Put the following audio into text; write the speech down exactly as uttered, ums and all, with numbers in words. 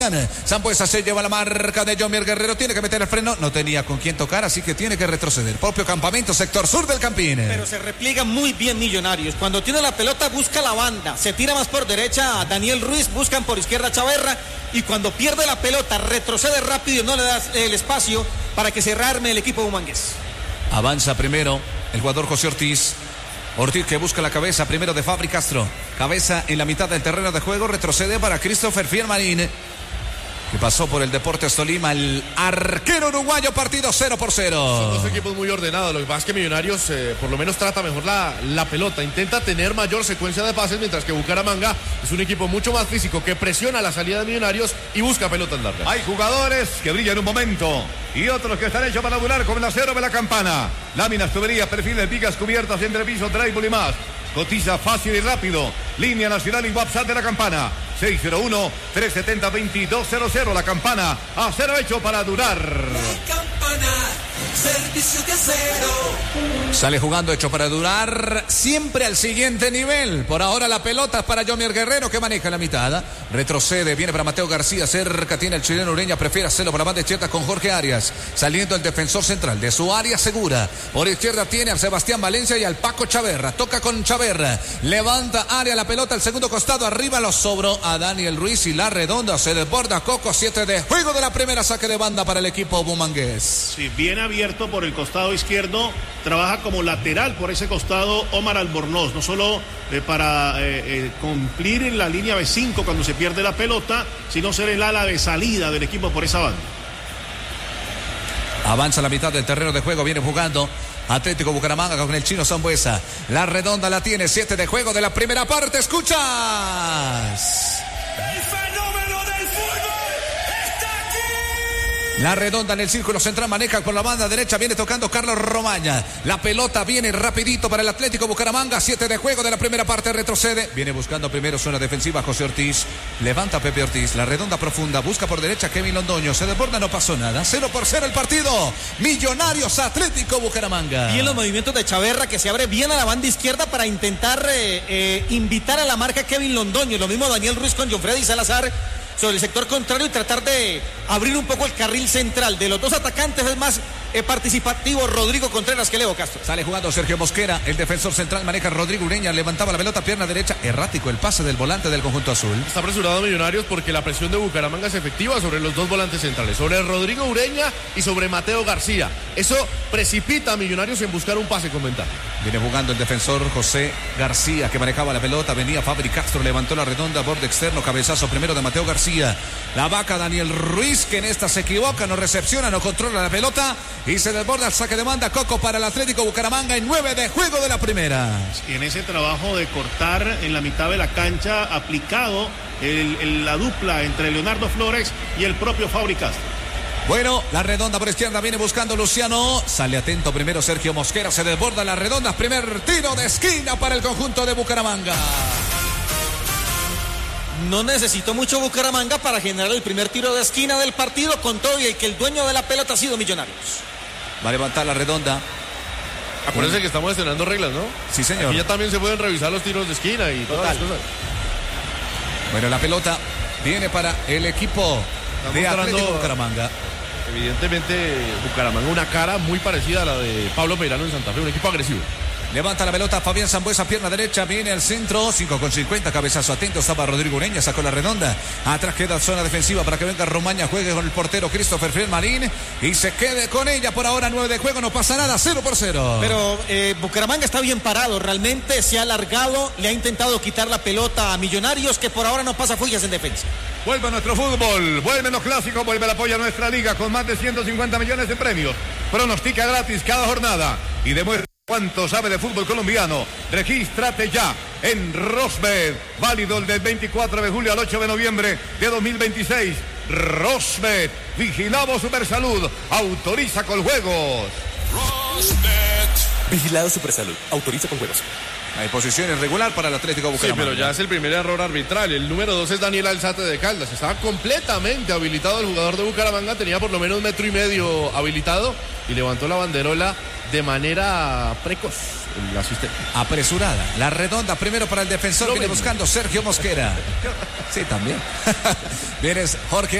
Sambuesa se lleva la marca de Jomier Guerrero, tiene que meter el freno, no tenía con quién tocar, así que tiene que retroceder. Propio campamento, sector sur del Campín. Pero se repliega muy bien Millonarios. Cuando tiene la pelota busca la banda, se tira más por derecha a Daniel Ruiz, buscan por izquierda a Chaverra, y cuando pierde la pelota retrocede rápido y no le da el espacio para que se rearme el equipo bumangués. Avanza primero el jugador José Ortiz. Ortiz que busca la cabeza primero de Fabri Castro. Cabeza en la mitad del terreno de juego, retrocede para Christopher Fiermarín, que pasó por el Deportes Tolima, el arquero uruguayo. Partido cero por cero. Son dos equipos muy ordenados. Lo que pasa es que Millonarios eh, por lo menos trata mejor la, la pelota, intenta tener mayor secuencia de pases, mientras que Bucaramanga es un equipo mucho más físico, que presiona la salida de Millonarios y busca pelotas largas. Hay jugadores que brillan un momento y otros que están hechos para durar, como el acero de la campana. Láminas, tuberías, perfiles, vigas, cubiertas, entrepiso, drywall y más. Cotiza fácil y rápido. Línea nacional y WhatsApp de la campana. seis cero uno, tres siete cero, dos dos cero cero. La campana, acero hecho para durar. La campana, servicio de acero. Sale jugando hecho para durar, siempre al siguiente nivel. Por ahora la pelota es para Jomier Guerrero, que maneja la mitad. Retrocede, viene para Mateo García, cerca tiene el chileno Ureña, prefiere hacerlo por la banda izquierda con Jorge Arias. Saliendo el defensor central de su área segura. Por izquierda tiene a Sebastián Valencia y al Paco Chaverra. Toca con Chaverra, levanta área la pelota, el segundo costado, arriba lo sobró a Daniel Ruiz y la redonda se desborda. Coco, siete de juego de la primera, saque de banda para el equipo bumangués. Sí, bien abierto por el costado izquierdo, trabaja como lateral por ese costado Omar Albornoz, no solo eh, para eh, eh, cumplir en la línea B cinco cuando se pierde la pelota, sino ser el ala de salida del equipo por esa banda. Avanza la mitad del terreno de juego, viene jugando Atlético Bucaramanga con el chino Sambuesa. La redonda la tiene, siete de juego de la primera parte. ¿Escuchas? El fenómeno del fútbol está aquí. La redonda en el círculo central, maneja con la banda derecha, viene tocando Carlos Romaña. La pelota viene rapidito para el Atlético Bucaramanga, siete de juego de la primera parte, retrocede. Viene buscando primero zona defensiva José Ortiz. Levanta Pepe Ortiz, la redonda profunda, busca por derecha Kevin Londoño. Se desborda, no pasó nada. cero por cero el partido. Millonarios Atlético Bucaramanga. Bien los movimientos de Chaverra, que se abre bien a la banda izquierda para intentar eh, eh, invitar a la marca Kevin Londoño. Lo mismo Daniel Ruiz con Jonfredi Salazar sobre el sector contrario y tratar de abrir un poco el carril central. De los dos atacantes es más eh, participativo Rodrigo Contreras que Leo Castro. Sale jugando Sergio Mosquera, el defensor central, maneja Rodrigo Ureña, levantaba la pelota, pierna derecha, errático el pase del volante del conjunto azul. Está apresurado Millonarios porque la presión de Bucaramanga es efectiva sobre los dos volantes centrales, sobre Rodrigo Ureña y sobre Mateo García. Eso precipita a Millonarios en buscar un pase con ventaja. Viene jugando el defensor José García, que manejaba la pelota, venía Fabri Castro, levantó la redonda, borde externo, cabezazo primero de Mateo García. La vaca Daniel Ruiz, que en esta se equivoca, no recepciona, no controla la pelota y se desborda el saque de banda. Coco para el Atlético Bucaramanga en nueve de juego de la primera. Y en ese trabajo de cortar en la mitad de la cancha, aplicado el, el, la dupla entre Leonardo Flores y el propio Fabri Castro. Bueno, la redonda por izquierda viene buscando Luciano. Sale atento primero Sergio Mosquera, se desborda la redonda. Primer tiro de esquina para el conjunto de Bucaramanga. No necesitó mucho Bucaramanga para generar el primer tiro de esquina del partido, con todo y el que el dueño de la pelota ha sido Millonarios. Va a levantar la redonda. Acuérdense que estamos estrenando reglas, ¿no? Sí, señor. Aquí ya también se pueden revisar los tiros de esquina y todas las cosas. Bueno, la pelota viene para el equipo de Atlético Bucaramanga. Evidentemente Bucaramanga una cara muy parecida a la de Pablo Peirano en Santa Fe, un equipo agresivo. Levanta la pelota Fabián Sambuesa, pierna derecha, viene al centro, cinco con cincuenta, cabezazo atento, estaba Rodrigo Ureña, sacó la redonda, atrás queda zona defensiva para que venga Romaña, juegue con el portero Christopher Fiermarín y se quede con ella. Por ahora nueve de juego, no pasa nada, cero por cero. Pero eh, Bucaramanga está bien parado, realmente se ha alargado, le ha intentado quitar la pelota a Millonarios, que por ahora no pasa fullas en defensa. Vuelve nuestro fútbol, vuelve los clásicos, vuelve el apoyo a nuestra liga con más de ciento cincuenta millones de premios. Pronostica gratis cada jornada y demuestra cuánto sabe de fútbol colombiano. Regístrate ya en Rosbet, válido del veinticuatro de julio al ocho de noviembre de dos mil veintiséis. Rosbet, vigilamos Supersalud, autoriza con juegos. Rosbet, vigilado Supersalud, autoriza con juegos. Hay posiciones regular para el Atlético Bucaramanga. Sí, pero ya es el primer error arbitral. El número dos es Daniel Alzate de Caldas. Estaba completamente habilitado el jugador de Bucaramanga. Tenía por lo menos metro y medio habilitado y levantó la banderola de manera precoz. el asistente. Apresurada. La redonda primero para el defensor. Lo Viene mismo. buscando Sergio Mosquera. Sí, también. Vienes Jorge